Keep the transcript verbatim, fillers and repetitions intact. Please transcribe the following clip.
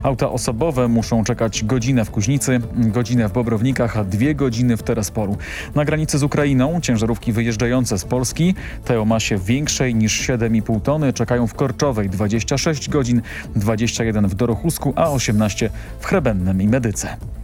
Auta osobowe muszą czekać godzinę w Kuźnicy, godzinę w Bobrownikach, a dwie godziny w Terespolu. Na granicy z Ukrainą ciężarówki wyjeżdżające z Polski, te o masie większej niż siedem i pół tony, czekają w Korczowej dwadzieścia sześć godzin, dwadzieścia jeden w Dorochusku, a osiemnaście w Chrebennem i Medyce.